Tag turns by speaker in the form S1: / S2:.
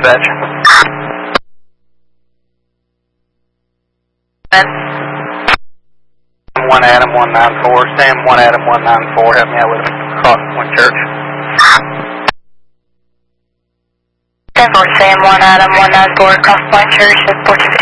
S1: dispatch. One Adam 194, Sam 1 Adam 194, help me out with him. Cross Point Church.
S2: 10-4 Sam 1 Adam 194, Cross Point Church, 14